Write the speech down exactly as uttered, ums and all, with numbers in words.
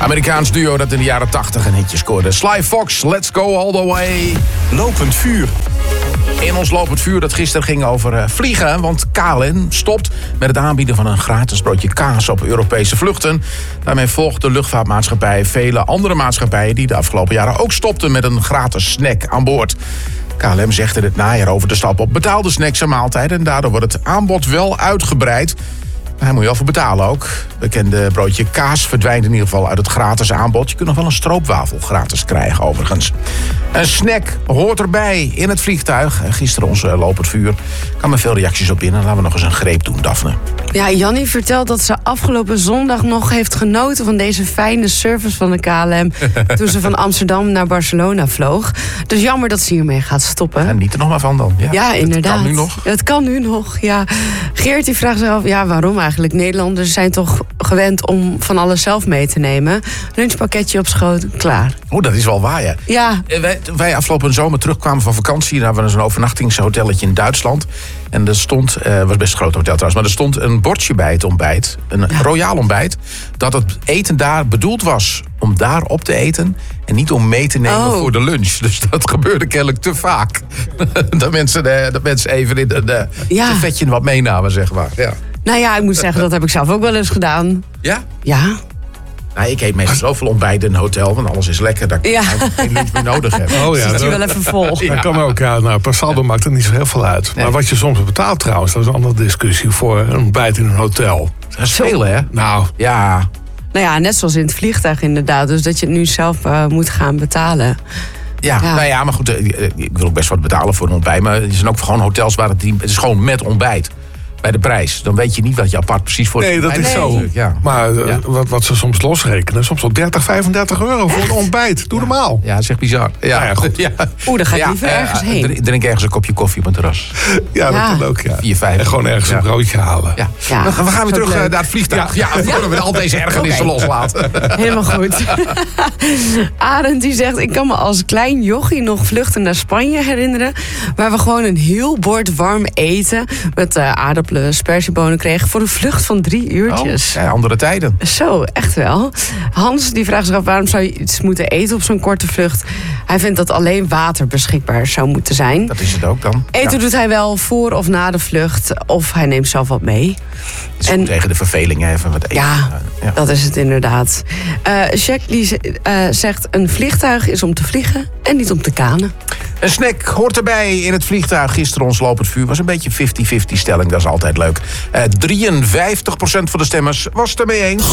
Amerikaans duo dat in de jaren tachtig een hitje scoorde. Sly Fox, Let's Go All The Way. Lopend vuur. In ons lopend vuur dat gisteren ging over uh, vliegen. Want K L M stopt met het aanbieden van een gratis broodje kaas op Europese vluchten. Daarmee volgt de luchtvaartmaatschappij vele andere maatschappijen die de afgelopen jaren ook stopten met een gratis snack aan boord. K L M zegt in het najaar over de stap op betaalde snacks en maaltijden. En daardoor wordt het aanbod wel uitgebreid. Maar hij moet je wel voor betalen ook. Bekende broodje kaas verdwijnt in ieder geval uit het gratis aanbod. Je kunt nog wel een stroopwafel gratis krijgen overigens. Een snack hoort erbij in het vliegtuig. Gisteren onze lopend vuur. Er kwamen veel reacties op binnen. Laten we nog eens een greep doen, Daphne. Ja, Jannie vertelt dat ze afgelopen zondag nog heeft genoten van deze fijne service van de K L M. Toen ze van Amsterdam naar Barcelona vloog. Dus jammer dat ze hiermee gaat stoppen. Ja, niet er nog maar van dan. Ja, ja inderdaad. Het kan nu nog. Het kan nu nog, ja. Geert die vraagt zich af, ja, waarom eigenlijk? Nederlanders zijn toch gewend om van alles zelf mee te nemen. Lunchpakketje op schoot, klaar. Oh, dat is wel waar, ja. Ja. Wij, wij afgelopen zomer terugkwamen van vakantie. Daar hadden we een overnachtingshotelletje in Duitsland. En er stond, het uh, was best een groot hotel trouwens, maar er stond een bordje bij het ontbijt. Een ja. royaal ontbijt. Dat het eten daar bedoeld was om daar op te eten. En niet om mee te nemen oh. voor de lunch. Dus dat gebeurde kennelijk te vaak. dat, mensen, dat mensen even in de, de, ja. de vetje wat meenamen, zeg maar. Ja. Nou ja, ik moet zeggen, dat heb ik zelf ook wel eens gedaan. Ja? Ja. Nou, ik eet meestal zoveel ontbijt in een hotel, want alles is lekker. Dat ik ja. geen lunch meer nodig heb. Oh ja, zit je wel even vol. Ja. Dat kan ook, ja. Nou, per saldo maakt er niet zo heel veel uit. Nee. Maar wat je soms betaalt trouwens, dat is een andere discussie voor een ontbijt in een hotel. Dat is veel, hè? Nou. Ja. Nou ja, net zoals in het vliegtuig inderdaad. Dus dat je het nu zelf uh, moet gaan betalen. Ja, ja, nou ja, maar goed, ik wil ook best wat betalen voor een ontbijt. Maar er zijn ook gewoon hotels waar het, het is gewoon met ontbijt. Bij de prijs. Dan weet je niet wat je apart precies voor... Nee, dat is nee. zo. Ja. Maar uh, ja. wat, wat ze soms losrekenen, soms al dertig, vijfendertig euro voor een ontbijt. Doe ja. normaal. Ja, dat is echt bizar. Ja, nou ja, goed. Ja. Oeh, dan ga ik ja, liever uh, ergens heen. Drink ergens een kopje koffie op een terras. Ja, dat ja. kan ook, ja. Vier, vijf. En gewoon ergens ja. een broodje halen. Ja. Ja, we gaan, we gaan weer terug leuk. naar het vliegtuig. Ja, ja, ja. voordat we al deze ergernissen okay. loslaten. Helemaal goed. Arend die zegt, ik kan me als klein jochie nog vluchten naar Spanje herinneren. Waar we gewoon een heel bord warm eten met uh, aardappelen, aspergebonen kregen voor een vlucht van drie uurtjes. Oh, ja, andere tijden. Zo, echt wel. Hans die vraagt zich af, waarom zou je iets moeten eten op zo'n korte vlucht? Hij vindt dat alleen water beschikbaar zou moeten zijn. Dat is het ook dan. Eten ja. doet hij wel voor of na de vlucht. Of hij neemt zelf wat mee. Dus en tegen de verveling even wat eten. Ja, ja, dat is het inderdaad. Uh, Jack die uh, zegt, een vliegtuig is om te vliegen en niet om te kanen. Een snack hoort erbij in het vliegtuig. Gisteren ons lopend vuur was een beetje vijftig vijftig stelling. Dat is altijd leuk. Uh, drieënvijftig procent van de stemmers was het ermee eens.